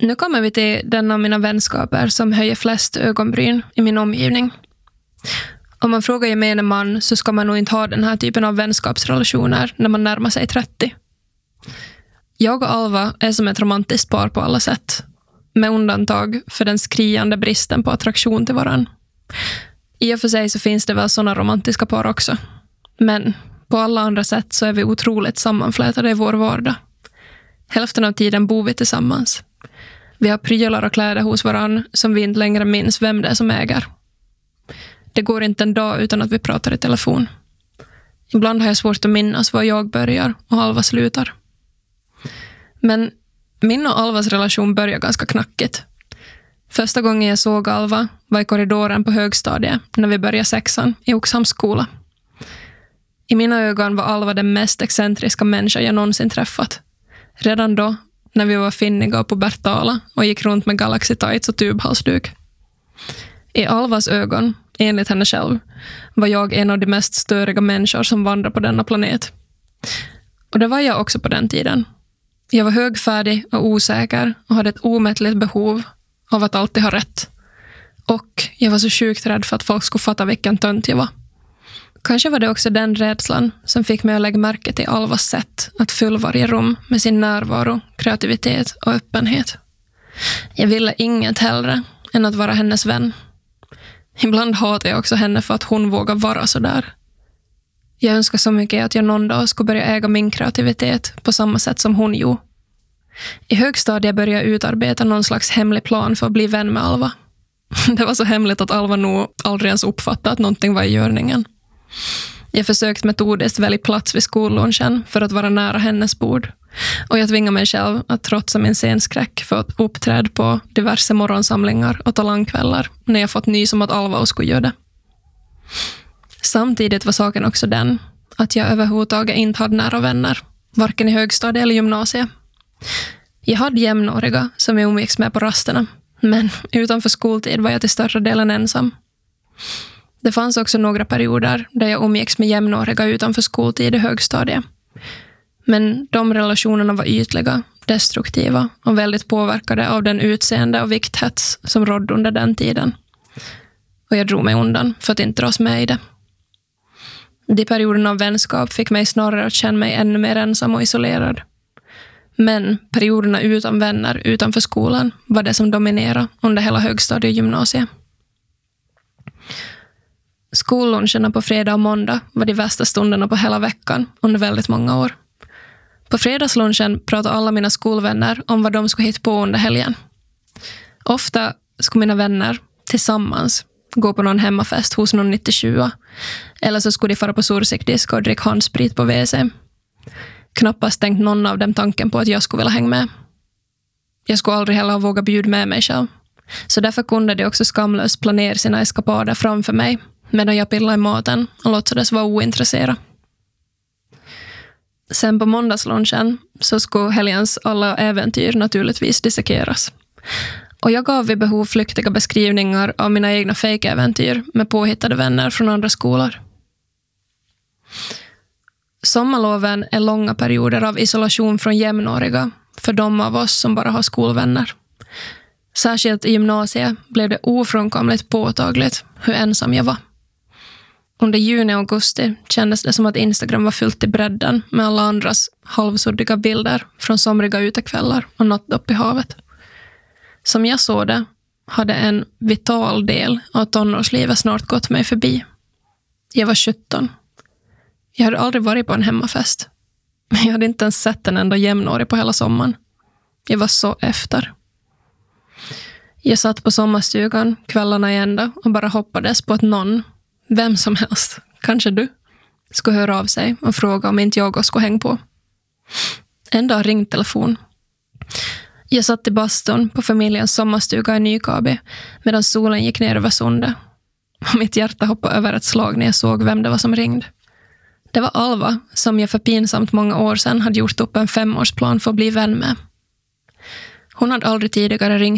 Nu kommer vi till den av mina vänskaper som höjer flest ögonbryn i min omgivning. Om man frågar gemene man så ska man nog inte ha den här typen av vänskapsrelationer när man närmar sig 30. Jag och Alva är som ett romantiskt par på alla sätt. Med undantag för den skriande bristen på attraktion till varann. I och för sig så finns det väl sådana romantiska par också. Men på alla andra sätt så är vi otroligt sammanflätade i vår vardag. Hälften av tiden bor vi tillsammans. Vi har prylar och kläder hos varann som vi inte längre minns vem det är som äger. Det går inte en dag utan att vi pratar i telefon. Ibland har jag svårt att minnas var jag börjar och Alva slutar. Men min och Alvas relation börjar ganska knackigt. Första gången jag såg Alva var i korridoren på högstadiet när vi började 6:an i Oxhamns skola. I mina ögon var Alva den mest excentriska människa jag någonsin träffat. Redan då, när vi var finniga och pubertala och gick runt med Galaxy Tights och tubhalsduk. I Alvas ögon, enligt henne själv, var jag en av de mest störiga människor som vandrar på denna planet. Och det var jag också på den tiden. Jag var högfärdig och osäker och hade ett omättligt behov av att alltid ha rätt. Och jag var så sjukt rädd för att folk skulle fatta vilken tönt jag var. Kanske var det också den rädslan som fick mig att lägga märke till Alvas sätt att fylla varje rum med sin närvaro, kreativitet och öppenhet. Jag ville inget hellre än att vara hennes vän. Ibland hatade jag också henne för att hon vågar vara så där. Jag önskar så mycket att jag någon dag skulle börja äga min kreativitet på samma sätt som hon gjorde. I högstadiet började jag utarbeta någon slags hemlig plan för att bli vän med Alva. Det var så hemligt att Alva nog aldrig ens uppfattade att någonting var i görningen. Jag försökte metodiskt välja plats vid skollunchen för att vara nära hennes bord. Och jag tvingade mig själv att trotsa min scenskräck för att uppträda på diverse morgonsamlingar och talangkvällar när jag fått nys om att Alva skulle göra det. Samtidigt var saken också den att jag överhuvudtaget inte hade nära vänner, varken i högstadiet eller gymnasiet. Jag hade jämnåriga som jag umgicks med på rasterna, men utanför skoltid var jag till större delen ensam. Det fanns också några perioder där jag umgicks med jämnåriga utanför skoltid i högstadiet. Men de relationerna var ytliga, destruktiva och väldigt påverkade av den utseende och vikthets som rådde under den tiden. Och jag drog mig undan för att inte dras med i det. De perioderna av vänskap fick mig snarare att känna mig ännu mer ensam och isolerad. Men perioderna utan vänner utanför skolan var det som dominerade under hela högstadiet och gymnasiet. Skolluncherna på fredag och måndag var de värsta stunderna på hela veckan under väldigt många år. På fredagslunchen pratade alla mina skolvänner om vad de skulle hitta på under helgen. Ofta skulle mina vänner tillsammans gå på någon hemmafest hos någon 97. Eller så skulle de fara på sursikdisk och dricka handsprit på WC. Knappast tänkt någon av dem tanken på att jag skulle vilja hänga med. Jag skulle aldrig heller våga bjuda med mig själv. Så därför kunde de också skamlöst planera sina eskapader framför mig medan jag pillade i maten och låtsades vara ointresserad. Sen på måndagslunchen så skulle helgens alla äventyr naturligtvis dissekeras. Och jag gav vid behov flyktiga beskrivningar av mina egna fake-äventyr med påhittade vänner från andra skolor. Sommarloven är långa perioder av isolation från jämnåriga för de av oss som bara har skolvänner. Särskilt i gymnasiet blev det ofrånkomligt påtagligt hur ensam jag var. Under juni och augusti kändes det som att Instagram var fyllt i bredden med alla andras halvsuddiga bilder från somriga utekvällar och natt upp i havet. Som jag såg det hade en vital del av tonårslivet snart gått mig förbi. Jag var 17. Jag hade aldrig varit på en hemmafest. Jag hade inte ens sett en enda jämnårig på hela sommaren. Jag var så efter. Jag satt på sommarstugan kvällarna i ända och bara hoppades på att någon, vem som helst, kanske du, skulle höra av sig och fråga om inte jag skulle hänga på. En dag ringde telefon. Jag satt i bastun på familjens sommarstuga i Nykabi medan solen gick ner över sundet. Mitt hjärta hoppade över ett slag när jag såg vem det var som ringde. Det var Alva som jag för pinsamt många år sedan hade gjort upp en 5-årsplan för att bli vän med. Hon hade aldrig tidigare ringt